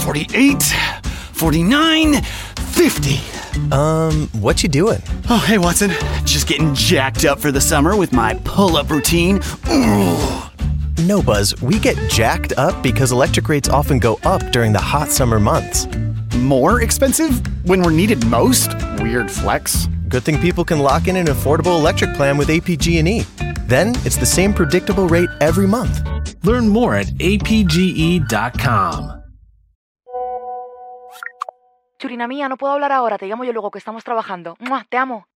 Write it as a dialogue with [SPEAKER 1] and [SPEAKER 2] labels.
[SPEAKER 1] 48, 49, 50.
[SPEAKER 2] What you doing?
[SPEAKER 1] Oh, hey, Watson. Just getting jacked up for the summer with my pull-up routine. Ooh.
[SPEAKER 2] No, Buzz, we get jacked up because electric rates often go up during the hot summer months.
[SPEAKER 1] More expensive when we're needed most? Weird flex.
[SPEAKER 2] Good thing people can lock in an affordable electric plan with APG&E. Then it's the same predictable rate every month.
[SPEAKER 3] Learn more at apge.com.
[SPEAKER 4] Churina mía, no puedo hablar ahora. Te llamo yo luego que estamos trabajando. ¡Mua! Te amo.